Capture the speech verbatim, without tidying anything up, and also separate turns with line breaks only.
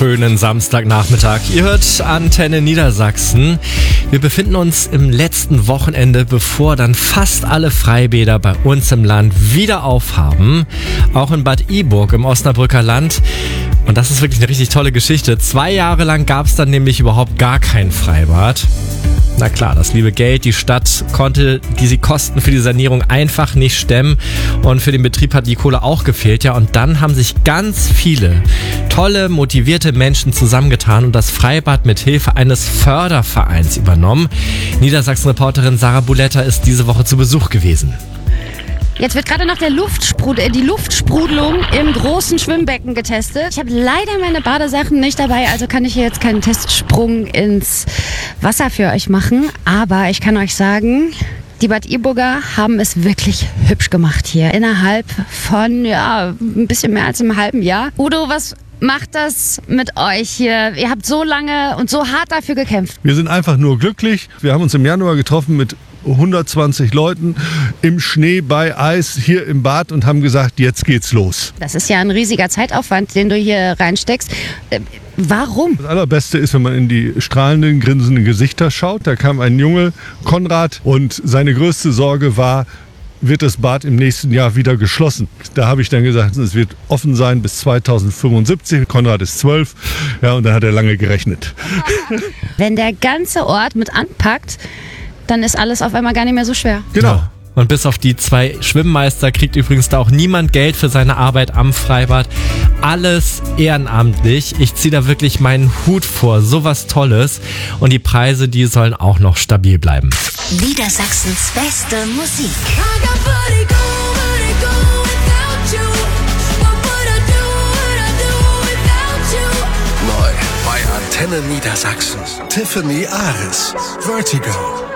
schönen Samstagnachmittag. Ihr hört Antenne Niedersachsen. Wir befinden uns im letzten Wochenende, bevor dann fast alle Freibäder bei uns im Land wieder aufhaben. Auch in Bad Iburg im Osnabrücker Land. Und das ist wirklich eine richtig tolle Geschichte. Zwei Jahre lang gab es dann nämlich überhaupt gar kein Freibad. Na klar, das liebe Geld, die Stadt konnte diese Kosten für die Sanierung einfach nicht stemmen und für den Betrieb hat die Kohle auch gefehlt, ja. Und dann haben sich ganz viele tolle, motivierte Menschen zusammengetan und das Freibad mit Hilfe eines Fördervereins übernommen. Niedersachsen-Reporterin Sarah Buletta ist diese Woche zu Besuch gewesen.
Jetzt wird gerade noch der Luftsprudel, die Luftsprudelung im großen Schwimmbecken getestet. Ich habe leider meine Badesachen nicht dabei, also kann ich hier jetzt keinen Testsprung ins Wasser für euch machen. Aber ich kann euch sagen, die Bad Iburger haben es wirklich hübsch gemacht hier. Innerhalb von ja, ein bisschen mehr als einem halben Jahr. Udo, was macht das mit euch hier? Ihr habt so lange und so hart dafür gekämpft.
Wir sind einfach nur glücklich. Wir haben uns im Januar getroffen mit hundertzwanzig Leuten im Schnee bei Eis hier im Bad und haben gesagt, jetzt geht's los.
Das ist ja ein riesiger Zeitaufwand, den du hier reinsteckst. Äh, warum?
Das Allerbeste ist, wenn man in die strahlenden, grinsenden Gesichter schaut. Da kam ein Junge, Konrad, und seine größte Sorge war, wird das Bad im nächsten Jahr wieder geschlossen. Da habe ich dann gesagt, es wird offen sein bis zweitausendfünfundsiebzig. Konrad ist zwölf, ja, und dann hat er lange gerechnet.
Wenn der ganze Ort mit anpackt, dann ist alles auf einmal gar nicht mehr so schwer.
Genau.
Ja. Und bis auf die zwei Schwimmmeister kriegt übrigens da auch niemand Geld für seine Arbeit am Freibad. Alles ehrenamtlich. Ich ziehe da wirklich meinen Hut vor. Sowas Tolles. Und die Preise, die sollen auch noch stabil bleiben.
Niedersachsens beste Musik.
Neu bei Antenne Niedersachsen. Tiffany Aris. Vertigo.